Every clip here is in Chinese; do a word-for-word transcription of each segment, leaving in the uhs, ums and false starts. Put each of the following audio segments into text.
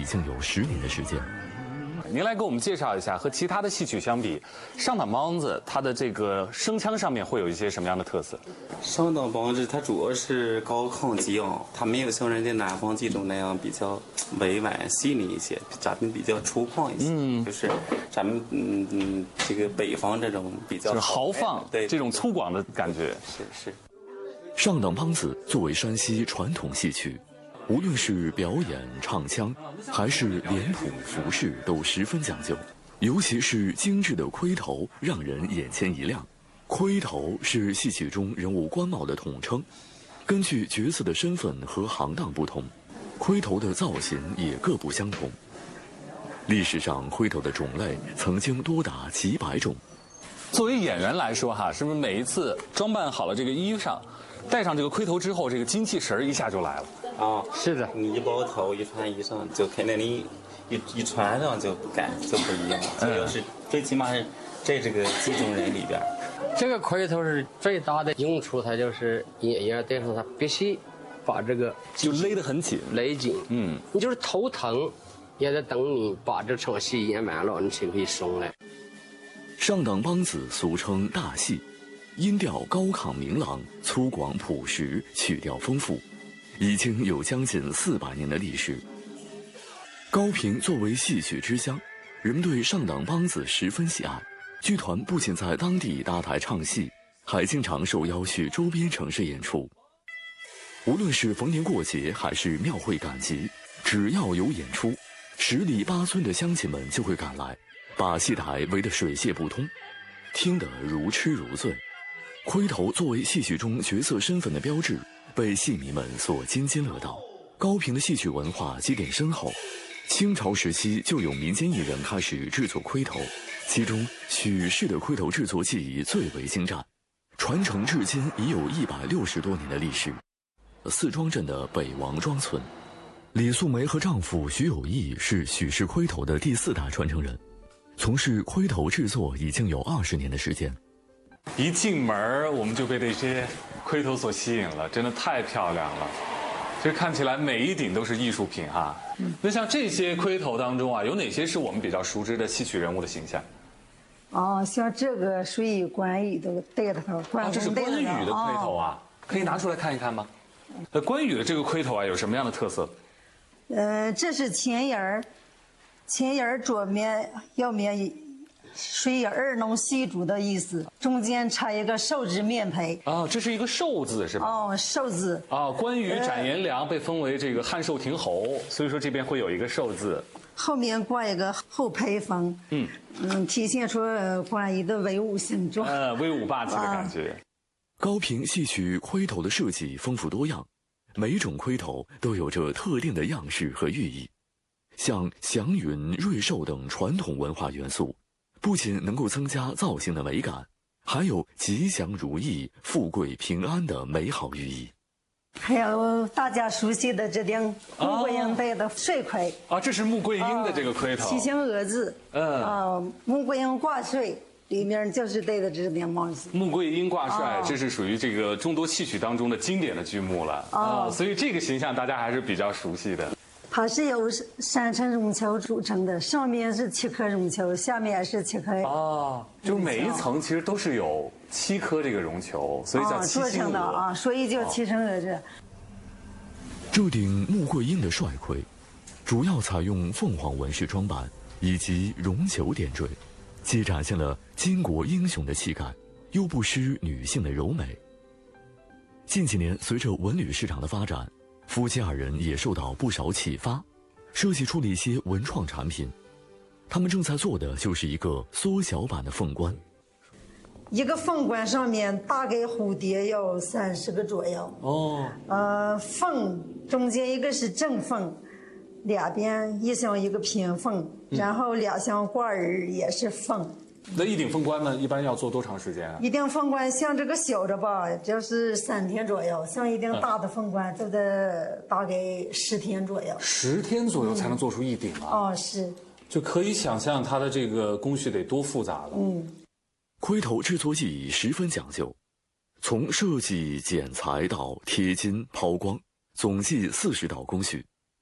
已经有十年的时间。 您来给我们介绍一下，和其他的戏曲相比，上党梆子它的这个声腔上面会有一些什么样的特色？ 上党梆子它主要是高亢激昂，它没有像人家南方这种那样比较委婉细腻一些，咱们比较粗犷一些。嗯，就是咱们嗯嗯这个北方这种比较就是豪放，对这种粗犷的感觉。 是是。 上党梆子作为山西传统戏曲，无论是表演、唱腔，还是脸谱、服饰，都十分讲究。尤其是精致的盔头，让人眼前一亮。盔头是戏曲中人物官帽的统称，根据角色的身份和行当不同，盔头的造型也各不相同。历史上，盔头的种类曾经多达几百种。 作为演员来说，哈，是不是每一次装扮好了这个衣裳，戴上这个盔头之后，这个精气神儿一下就来了？ 啊， 是的， 你一包头一穿衣裳，就肯定你一一穿上就不感就不一样。主要是最起码是在这个几种人里边， 这个盔头是最大的用处，它就是演员戴上它必须把这个就勒得很紧， 勒紧。嗯，你就是头疼，也得等你把这场戏演完了，你才可以松来。 上党梆子俗称大戏，音调高亢明朗，粗犷朴实，曲调丰富。已经有将近四百年的历史。高平作为戏曲之乡，人们对上党梆子十分喜爱。剧团不仅在当地搭台唱戏，还经常受邀去周边城市演出。无论是逢年过节还是庙会赶集，只要有演出，十里八村的乡亲们就会赶来，把戏台围得水泄不通，听得如痴如醉。盔头作为戏曲中角色身份的标志，被戏迷们所津津乐道。高平的戏曲文化积淀深厚，清朝时期就有民间艺人开始制作盔头，其中许氏的盔头制作技艺最为精湛，传承至今已有一百六十多年的历史。四庄镇的北王庄村，李素梅和丈夫徐有义是许氏盔头的第四代传承人，从事盔头制作已经有二十年的时间。 一进门我们就被这些盔头所吸引了，真的太漂亮了。其实看起来每一顶都是艺术品哈。嗯、那像这些盔头当中啊，有哪些是我们比较熟知的戏曲人物的形象？ 哦，像这个属于关羽都戴的头，关啊，这是关羽的盔头啊，哦、可以拿出来看一看吗？呃，关羽的这个盔头啊，有什么样的特色？ 呃，这是前沿儿，前沿儿左面、右面。属于二龙戏珠的意思，中间插一个寿字面胚。 啊，这是一个寿字是吧？ 哦，寿字。 啊，关羽斩颜良被封为这个汉寿亭侯，所以说这边会有一个寿字。 后面挂一个后披风，嗯嗯，体现出关羽的威武形状。 呃，威武霸气的感觉。啊、 高平戏曲盔头的设计丰富多样，每种盔头都有着特定的样式和寓意，像祥云、瑞寿等传统文化元素。不仅能够增加造型的美感，还有吉祥如意、富贵平安的美好寓意。 还有大家熟悉的这顶穆桂英戴的帅盔啊，这是穆桂英的这个盔头， 七星额字。嗯啊，穆桂英挂帅里面就是戴的这顶帽子。 穆桂英挂帅，这是属于这个众多戏曲当中的经典的剧目了啊，所以这个形象大家还是比较熟悉的。 它是由三层绒球组成的，上面是七颗绒球，下面是七颗。 哦，就每一层其实都是有七颗这个绒球，所以叫七星额啊，所以叫七星额这。 这顶穆桂英的帅盔，主要采用凤凰纹饰装扮以及绒球点缀，既展现了巾帼英雄的气概，又不失女性的柔美。近几年，随着文旅市场的发展，夫妻二人也受到不少启发，设计出了一些文创产品。他们正在做的就是一个缩小版的凤冠。 一个凤冠上面大概蝴蝶有三十个左右。哦。呃，凤中间一个是正凤，两边一像一个偏凤，嗯、然后两像挂耳也是凤。 那一顶凤冠呢，一般要做多长时间啊？ 一顶凤冠像这个小的吧，就是三天左右；像一顶大的凤冠，就得大概十天左右。 十天左右才能做出一顶啊！ 嗯、哦，是。 就可以想象它的这个工序得多复杂了。 嗯。 盔头制作技艺十分讲究，从设计、剪裁到贴金、抛光，总计四十道工序。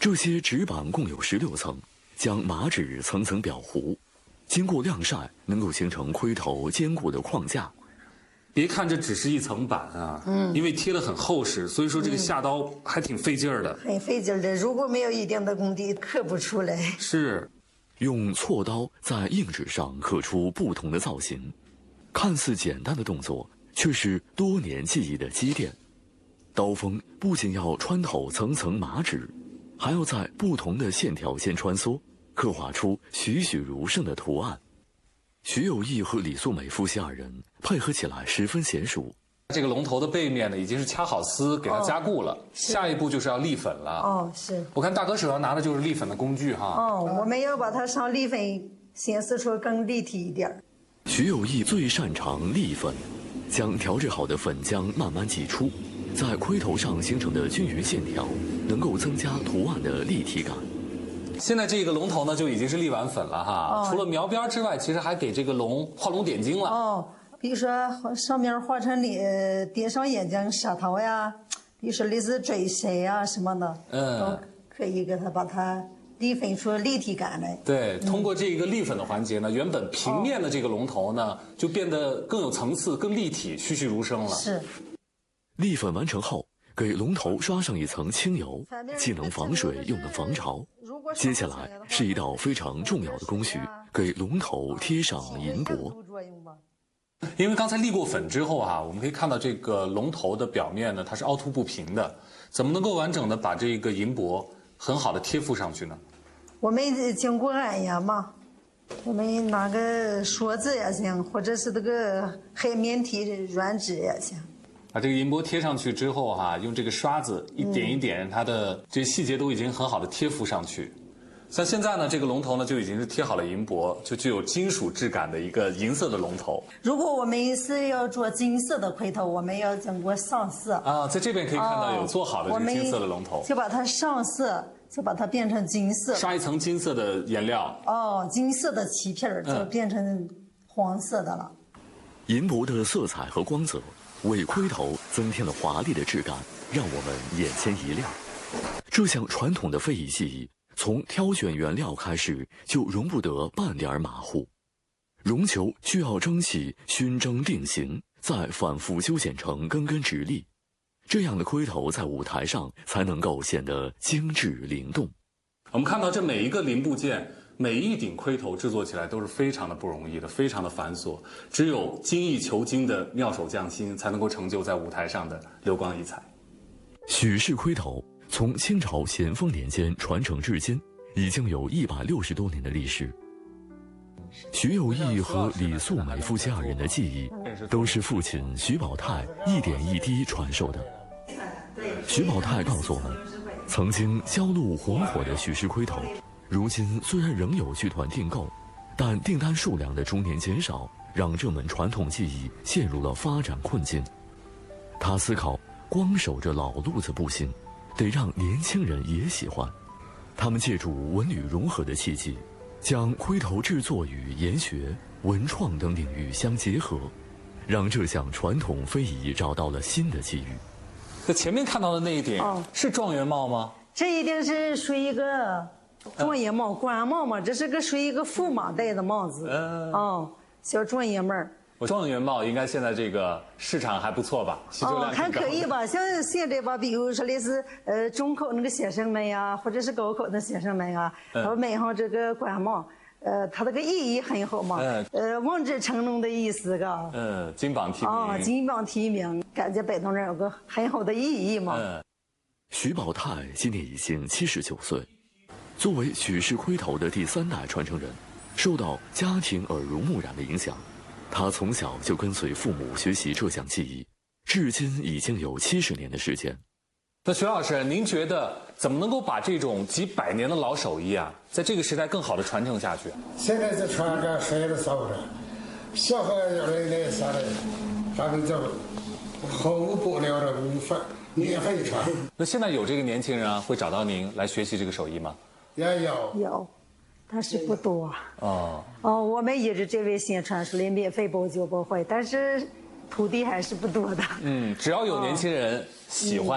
这些纸板共有十六层，将麻纸层层裱糊，经过晾晒，能够形成盔头坚固的框架。 别看这只是一层板啊，嗯，因为贴得很厚实，所以说这个下刀还挺费劲儿的， 很费劲儿的。如果没有一定的功底，刻不出来。 是， 用锉刀在硬纸上刻出不同的造型，看似简单的动作，却是多年技艺的积淀。刀锋不仅要穿透层层麻纸，还要在不同的线条间穿梭，刻画出栩栩如生的图案。徐有义和李素美夫妻二人配合起来十分娴熟。 这个龙头的背面呢，已经是掐好丝给它加固了，哦、下一步就是要立粉了。 哦，是。 我看大哥手上拿的就是立粉的工具哈。 哦，我们要把它上立粉，显示出更立体一点。 徐有义最擅长立粉，将调制好的粉浆慢慢挤出，在盔头上形成的均匀线条，能够增加图案的立体感。 现在这个龙头呢就已经是立完粉了哈，哦、除了描边之外，其实还给这个龙画龙点睛了。 哦，比如说上面画成脸，叠上眼睛、舌头呀，比如说类似嘴舌呀什么的，嗯，都可以给它把它立粉出立体感来。 对，通过这个立粉的环节呢，原本平面的这个龙头呢，哦、就变得更有层次、更立体、栩栩如生了。 是。 立粉完成后，给龙头刷上一层清油，既能防水又能防潮。接下来是一道非常重要的工序，给龙头贴上银箔。 因为刚才立过粉之后啊，我们可以看到这个龙头的表面呢，它是凹凸不平的，怎么能够完整的把这个银箔很好的贴附上去呢？ 我们经过安压嘛，我们拿个锁子也行，或者是这个海绵体软纸也行。 把这个银箔贴上去之后哈、啊，用这个刷子一点一点，它的这细节都已经很好的贴附上去。像现在呢，这个龙头呢就已经是贴好了银箔，就具有金属质感的一个银色的龙头。 如果我们是要做金色的盔头，我们要经过上色啊，在这边可以看到有做好的这个金色的龙头， 就把它上色，就把它变成金色， 刷一层金色的颜料。 哦，金色的漆片儿就变成黄色的了。 嗯、银箔的色彩和光泽为盔头增添了华丽的质感，让我们眼前一亮。这项传统的非遗技艺，从挑选原料开始就容不得半点马虎。绒球需要蒸汽熏蒸定型，再反复修剪成根根直立，这样的盔头在舞台上才能够显得精致灵动。 我们看到这每一个零部件，每一顶盔头制作起来都是非常的不容易的，非常的繁琐，只有精益求精的妙手匠心才能够成就在舞台上的流光溢彩。 许氏盔头从清朝咸丰年间传承至今，已经有一百六十多年的历史。徐有义和李素美夫妻二人的技艺，都是父亲徐宝泰一点一滴传授的。徐宝泰告诉我们，曾经销路红火的许氏盔头，如今虽然仍有剧团订购，但订单数量的逐年减少，让这门传统技艺陷入了发展困境。他思考，光守着老路子不行，得让年轻人也喜欢。他们借助文旅融合的契机，将盔头制作与研学、文创等领域相结合，让这项传统非遗找到了新的机遇。 那前面看到的那一顶、哦、是状元帽吗？ 这一定是属于一个状元帽、官帽嘛，这是个属于一个驸马戴的帽子。嗯，哦，小状元帽。 我状元帽应该现在这个市场还不错吧？需求量哦，还可以吧。像现在吧，比如说类似呃中考那个学生们呀，或者是高考的学生们啊，他们买上这个官帽，呃，它这个意义很好嘛。嗯。呃，望子成龙的意思，嘎。 嗯，金榜题名。 啊，金榜题名，感觉摆到那儿有个很好的意义嘛。嗯。 徐宝泰今年已经七十九岁，作为许氏盔头的第三代传承人，受到家庭耳濡目染的影响。他从小就跟随父母学习这项技艺，至今已经有七十年的时间。 那徐老师，您觉得怎么能够把这种几百年的老手艺啊，在这个时代更好的传承下去？ 现在这传着谁都少着，小孩儿来啥的，他们就后不了的无法免费传。 那现在有这个年轻人啊，会找到您来学习这个手艺吗？ 也有有。但是不多哦哦，我们一直这位先传出来免费包教包会，但是徒弟还是不多的。 嗯，只要有年轻人喜欢，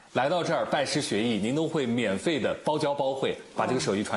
来到这儿拜师学艺，您都会免费的包教包会，把这个手艺传。